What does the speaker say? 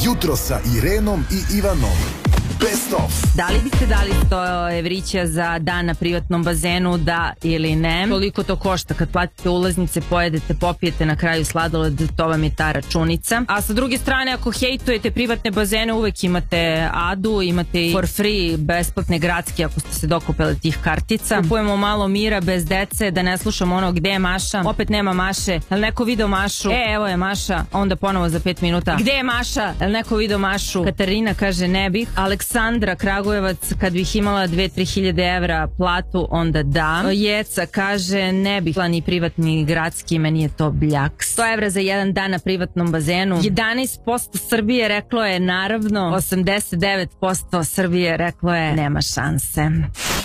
Jutro sa Irenom i Ivanom. Best of. Da li biste dali 100 evrića za dan na privatnom bazenu, da ili ne? Koliko to košta kad platite ulaznice, pojedete, popijete na kraju sladoled, to vam je ta računica. A sa druge strane, ako hejtujete privatne bazene, uvek imate Adu, imate i for free besplatne gradske ako ste se dokupili tih kartica. Kupujemo malo mira bez dece, da ne slušamo ono gde je Maša, opet nema Maše, jel neko video Mašu, evo je Maša, onda ponovo za 5 minuta, gde je Maša, jel neko video Mašu? Katarina kaže ne bih. Aleksandra Kragujevac, kad bih imala 2-3 hiljade evra platu, onda da. Jeca kaže ne bih ni privatni gradski, meni je to bljak. 100 evra za jedan dan na privatnom bazenu. 11% Srbije reklo je naravno, 89% Srbije reklo je nema šanse.